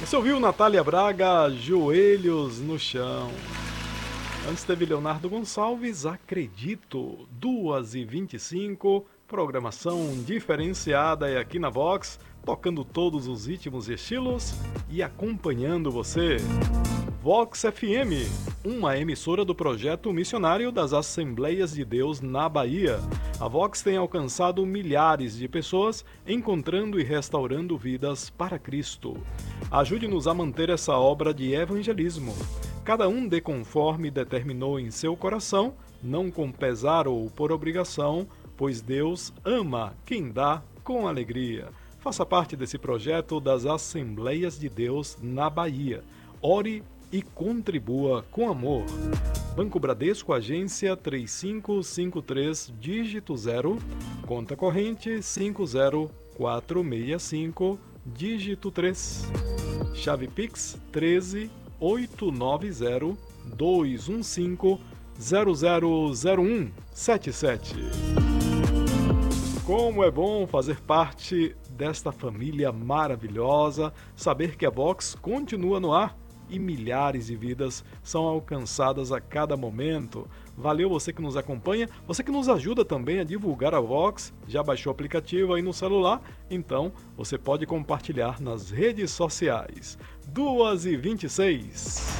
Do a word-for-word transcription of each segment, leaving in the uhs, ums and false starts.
Você ouviu Natália Braga, Joelhos no Chão. Antes teve Leonardo Gonçalves, Acredito, duas e vinte e cinco, programação diferenciada é aqui na Vox, tocando todos os ritmos e estilos e acompanhando você. Vox F M, uma emissora do projeto missionário das Assembleias de Deus na Bahia. A Vox tem alcançado milhares de pessoas, encontrando e restaurando vidas para Cristo. Ajude-nos a manter essa obra de evangelismo. Cada um dê conforme determinou em seu coração, não com pesar ou por obrigação, pois Deus ama quem dá com alegria. Faça parte desse projeto das Assembleias de Deus na Bahia. Ore e contribua com amor. Banco Bradesco, agência três cinco cinco três, dígito zero, conta corrente cinco zero quatro seis cinco, dígito três. Chave Pix treze oito nove zero dois um cinco zero zero zero um sete sete. Como é bom fazer parte desta família maravilhosa, saber que a Vox continua no ar e milhares de vidas são alcançadas a cada momento. Valeu você que nos acompanha, você que nos ajuda também a divulgar a Vox, já baixou o aplicativo aí no celular? Então você pode compartilhar nas redes sociais. duas e vinte e seis.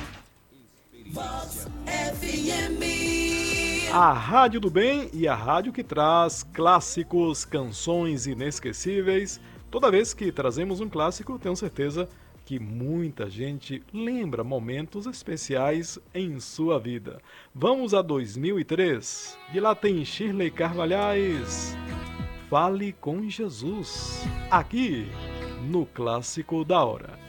Vox F M. A Rádio do Bem e a rádio que traz clássicos, canções inesquecíveis. Toda vez que trazemos um clássico, tenho certeza que muita gente lembra momentos especiais em sua vida. Vamos a dois mil e três. De lá tem Shirley Carvalhais. Fale com Jesus. Aqui no Clássico da Hora.